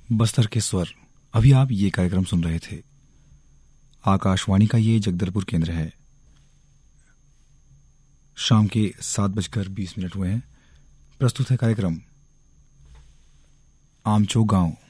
बस्तर के स्वर। अभी आप ये कार्यक्रम सुन रहे थे। आकाशवाणी का ये जगदलपुर केंद्र है। शाम के 7:20 हुए हैं। प्रस्तुत है कार्यक्रम आमचो गांव।